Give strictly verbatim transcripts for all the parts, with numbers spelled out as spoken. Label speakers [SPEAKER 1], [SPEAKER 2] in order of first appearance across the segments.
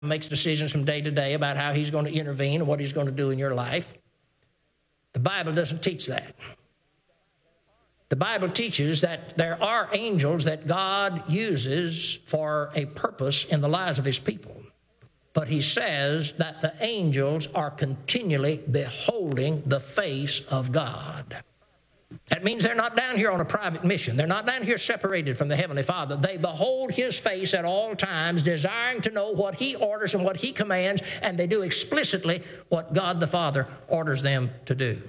[SPEAKER 1] makes decisions from day to day about how he's going to intervene and what he's going to do in your life. The Bible doesn't teach that. The Bible teaches that there are angels that God uses for a purpose in the lives of his people. But he says that the angels are continually beholding the face of God. That means they're not down here on a private mission. They're not down here separated from the Heavenly Father. They behold his face at all times, desiring to know what he orders and what he commands, and they do explicitly what God the Father orders them to do.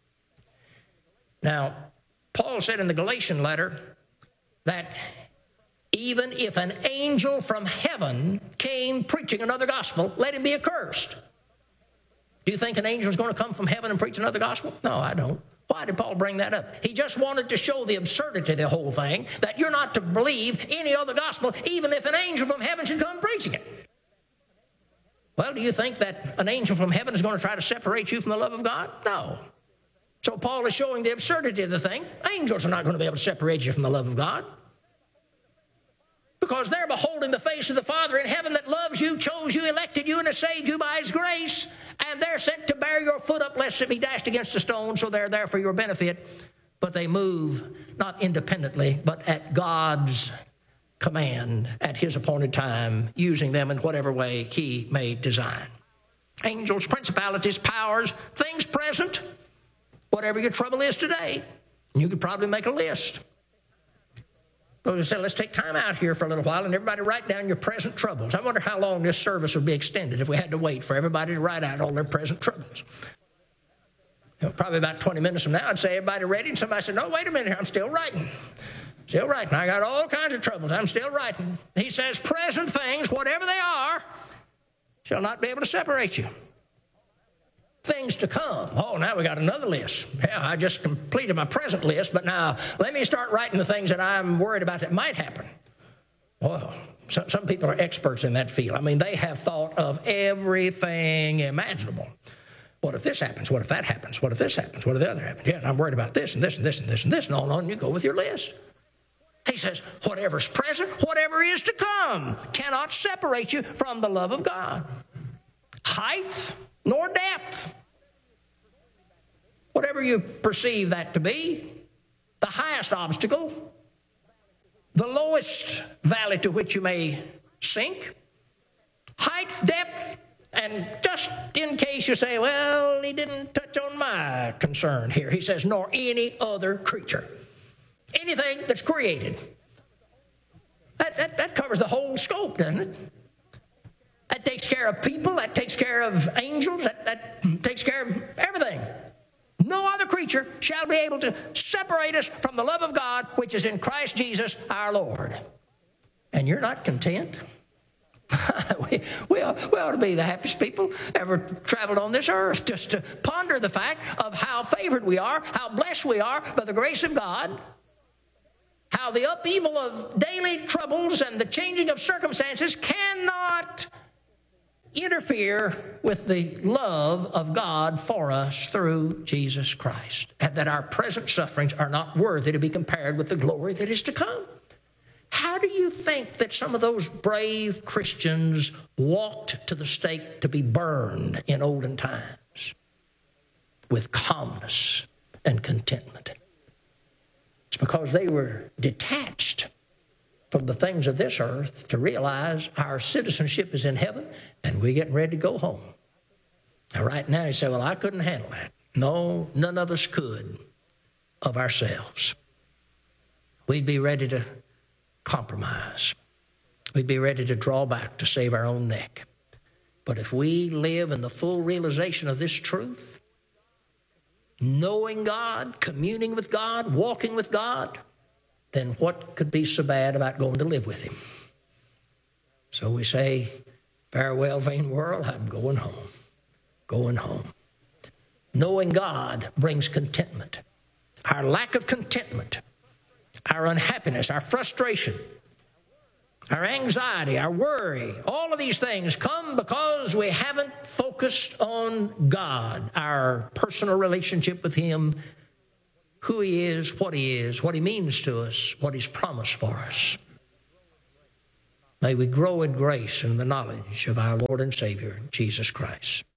[SPEAKER 1] Now, Paul said in the Galatian letter that even if an angel from heaven came preaching another gospel, let him be accursed. Do you think an angel is going to come from heaven and preach another gospel? No, I don't. Why did Paul bring that up? He just wanted to show the absurdity of the whole thing, that you're not to believe any other gospel, even if an angel from heaven should come preaching it. Well, do you think that an angel from heaven is going to try to separate you from the love of God? No. So Paul is showing the absurdity of the thing. Angels are not going to be able to separate you from the love of God, because they're beholding the face of the Father in heaven that loves you, chose you, elected you, and has saved you by his grace. And they're sent to bear your foot up lest it be dashed against a stone, so they're there for your benefit. But they move not independently, but at God's command, at his appointed time, using them in whatever way he may design. Angels, principalities, powers, things present, whatever your trouble is today. You could probably make a list. So we said, let's take time out here for a little while and everybody write down your present troubles. I wonder how long this service would be extended if we had to wait for everybody to write out all their present troubles. You know, probably about twenty minutes from now, I'd say, everybody ready? And somebody said, no, wait a minute here, I'm still writing. Still writing. I got all kinds of troubles. I'm still writing. He says, present things, whatever they are, shall not be able to separate you. Things to come. Oh, now we got another list. Yeah, I just completed my present list, but now let me start writing the things that I'm worried about that might happen. Well, some, some people are experts in that field. I mean, they have thought of everything imaginable. What if this happens? What if that happens? What if this happens? What if the other happens? Yeah, and I'm worried about this and this and this and this and this and on and on. And you go with your list. He says, whatever's present, whatever is to come, cannot separate you from the love of God. Height nor depth. Whatever you perceive that to be, the highest obstacle, the lowest valley to which you may sink, height, depth, and just in case you say, well, he didn't touch on my concern here. He says, nor any other creature. Anything that's created. That, that, that covers the whole scope, doesn't it? That takes care of people. That takes care of angels. That, that takes care of everything. No other creature shall be able to separate us from the love of God, which is in Christ Jesus our Lord. And you're not content? we, we, ought, we ought to be the happiest people ever traveled on this earth, just to ponder the fact of how favored we are, how blessed we are by the grace of God, how the upheaval of daily troubles and the changing of circumstances cannot interfere with the love of God for us through Jesus Christ, and that our present sufferings are not worthy to be compared with the glory that is to come. How do you think that some of those brave Christians walked to the stake to be burned in olden times? With calmness and contentment. It's because they were detached from the things of this earth to realize our citizenship is in heaven and we're getting ready to go home. Now, right now, you say, well, I couldn't handle that. No, none of us could of ourselves. We'd be ready to compromise. We'd be ready to draw back to save our own neck. But if we live in the full realization of this truth, knowing God, communing with God, walking with God, then what could be so bad about going to live with him? So we say, farewell, vain world, I'm going home. Going home. Knowing God brings contentment. Our lack of contentment, our unhappiness, our frustration, our anxiety, our worry, all of these things come because we haven't focused on God, our personal relationship with him, who he is, what he is, what he means to us, what he's promised for us. May we grow in grace and the knowledge of our Lord and Savior, Jesus Christ.